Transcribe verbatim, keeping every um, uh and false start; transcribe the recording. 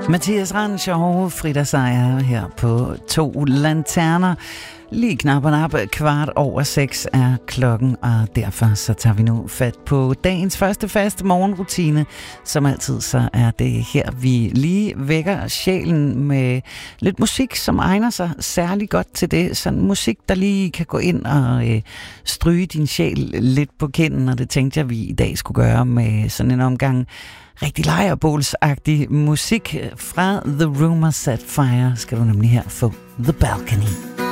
Mathias Ranch og Frida Seier her på To Lanterner. Lige knap og nap, kvart over seks er klokken, og derfor så tager vi nu fat på dagens første faste morgenrutine. Som altid så er det her, vi lige vækker sjælen med lidt musik, som egner sig særlig godt til det. Sådan musik, der lige kan gå ind og øh, stryge din sjæl lidt på kinden, og det tænkte jeg, vi i dag skulle gøre med sådan en omgang rigtig lejrebålsagtig musik fra The Rumor Set Fire. Skal du nemlig her få The Balcony.